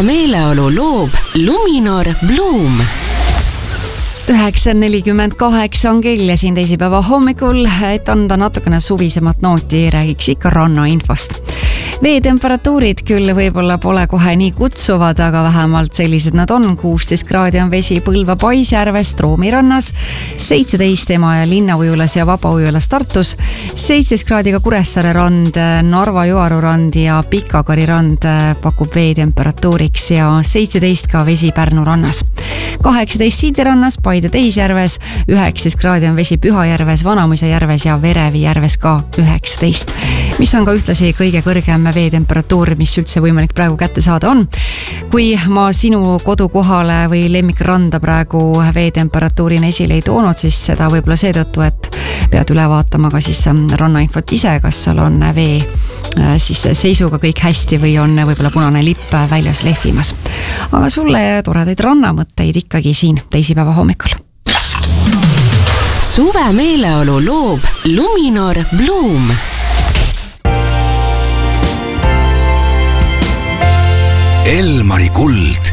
meeleolu loob Luminor Bloom. 9:48 on kell ja siin teisipäeva hommikul, et anda natukene suvisemat nooti, räägiks ikka rannainfost. Veetemperatuurid küll võib-olla pole kohe nii kutsuvad, aga vähemalt sellised nad on. 16 kraadi on vesi Põlva Paisjärves, Troomirannas, 17 Emajõe linnaujulas ja Vabaujulas Tartus, 17 kraadiga Kuressaare rand, Narva Joaru rand ja Pikakari rand pakub veetemperatuuriks ja 17 ka vesi Pärnu rannas. 18 Siidirannas, Paide Teisjärves, 19 kraadi on vesi Pühajärves, Vanamõisa järves ja Verevi järves ka 19, mis on ka ühtlasi kõige kõrgem veetemperatuur, mis üldse võimalik praegu kätte saada on. Kui ma sinu kodukohale või lemmikranda praegu veetemperatuurina esile ei toonud, siis seda võib-olla seetõttu, et pead üle vaatama ka siis rannainfot ise, kas seal on vee siis seisuga kõik hästi või on võib-olla punane lipp väljas lehvimas. Aga sulle toredaid rannamõtteid ikkagi siin teisipäeva hommikul. Suve meeleolu loob Luminor Bloom. Elmari kuld